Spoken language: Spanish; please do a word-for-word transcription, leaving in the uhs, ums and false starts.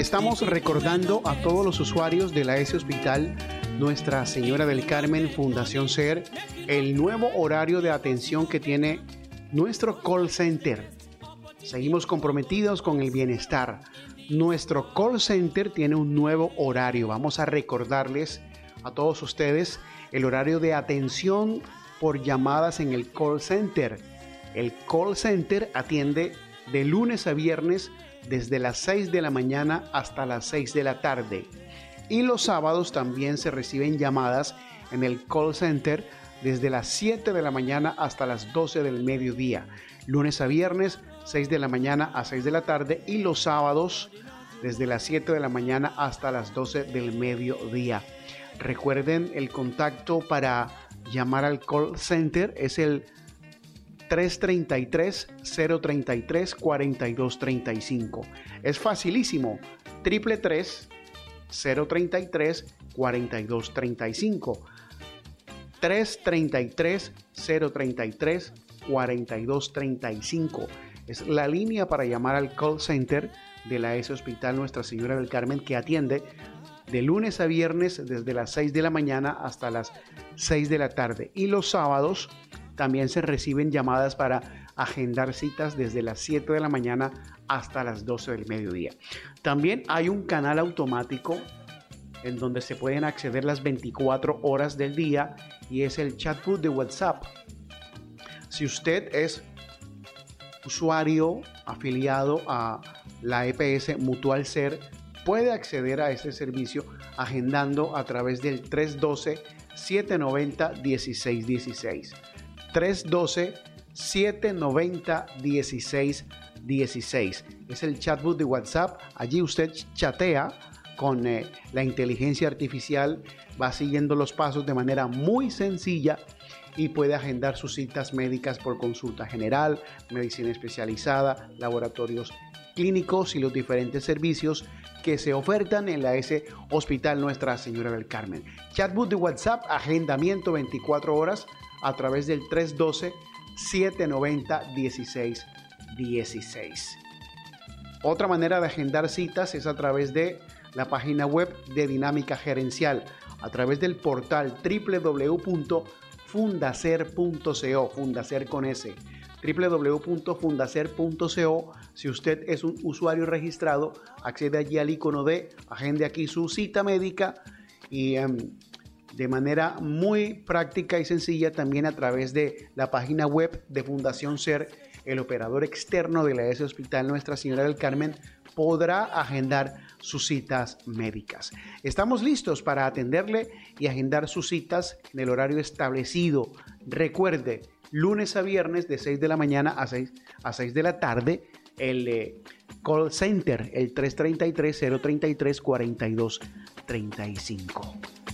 Estamos recordando a todos los usuarios de la S Hospital Nuestra Señora del Carmen Fundación SER el nuevo horario de atención que tiene nuestro call center. Seguimos comprometidos con el bienestar. Nuestro call center tiene un nuevo horario. Vamos a recordarles a todos ustedes el horario de atención por llamadas en el call center. El call center atiende de lunes a viernes desde las seis de la mañana hasta las seis de la tarde. Y los sábados también se reciben llamadas en el call center desde las siete de la mañana hasta las doce del mediodía. Lunes a viernes, seis de la mañana a seis de la tarde, y los sábados desde las siete de la mañana hasta las doce del mediodía. Recuerden, el contacto para llamar al call center es el tres tres tres, cero tres tres, cuatro dos tres cinco. Es facilísimo. Triple tres, cero tres tres, cuatro dos tres cinco. tres tres tres, cero tres tres, cuatro dos tres cinco. Es la línea para llamar al call center de la S Hospital Nuestra Señora del Carmen, que atiende de lunes a viernes desde las seis de la mañana hasta las seis de la tarde. Y los sábados también se reciben llamadas para agendar citas desde las siete de la mañana hasta las doce del mediodía. También hay un canal automático en donde se pueden acceder las veinticuatro horas del día, y es el chatbot de WhatsApp. Si usted es usuario afiliado a la E P S Mutual SER, puede acceder a este servicio agendando a través del tres uno dos, siete nueve cero, uno seis uno seis. tres uno dos, siete nueve cero, uno seis uno seis. Es el chatbot de WhatsApp. Allí usted chatea con eh, la inteligencia artificial, va siguiendo los pasos de manera muy sencilla y puede agendar sus citas médicas por consulta general, medicina especializada, laboratorios clínicos y los diferentes servicios que se ofertan en la S Hospital Nuestra Señora del Carmen. Chatbot de WhatsApp, agendamiento veinticuatro horas a través del tres uno dos, siete nueve cero, uno seis uno seis. Otra manera de agendar citas es a través de la página web de Dinámica Gerencial, a través del portal doble u doble u doble u punto fundacer punto co, Fundacer con S, doble u doble u doble u punto fundacer punto co. Si usted es un usuario registrado, accede allí al icono de agende aquí su cita médica, y um, de manera muy práctica y sencilla también a través de la página web de Fundación SER, el operador externo de la S Hospital Nuestra Señora del Carmen podrá agendar sus citas médicas. Estamos listos para atenderle y agendar sus citas en el horario establecido. Recuerde, lunes a viernes de seis de la mañana a seis, a seis de la tarde, el eh, call center, el tres tres tres, cero tres tres, cuatro dos tres cinco.